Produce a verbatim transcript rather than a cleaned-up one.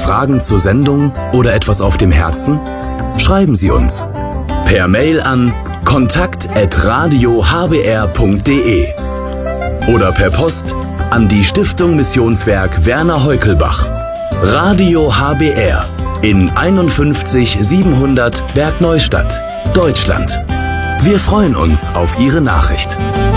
Fragen zur Sendung oder etwas auf dem Herzen? Schreiben Sie uns per Mail an kontakt at radio h b r punkt d e oder per Post an die Stiftung Missionswerk Werner Heukelbach, Radio H B R in einundfünfzig siebenhundert Bergneustadt, Deutschland. Wir freuen uns auf Ihre Nachricht.